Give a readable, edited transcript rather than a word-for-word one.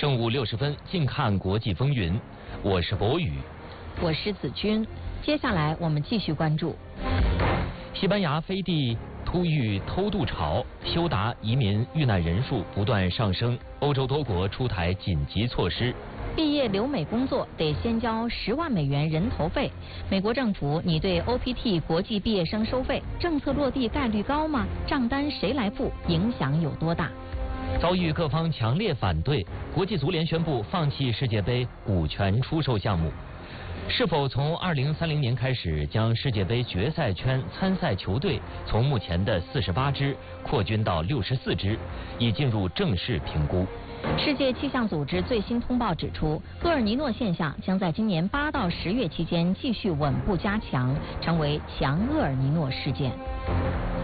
正午60分，近看国际风云。我是博宇， 我是子君。接下来我们继续关注西班牙飞地突遇偷渡潮，休达移民遇难人数不断上升，欧洲多国出台紧急措施。 毕业留美工作得先交10万美元人头费。美国政府拟对 OPT 国际毕业生收费，政策落地概率高吗？账单谁来付？影响有多大？ 遭遇各方强烈反对，国际足联宣布放弃世界杯股权出售项目。是否从2030年开始将世界杯决赛圈参赛球队从目前的48支扩军到64支，已进入正式评估。 世界气象组织最新通报指出，厄尔尼诺现象将在今年8到10月期间继续稳步加强，成为强厄尔尼诺事件。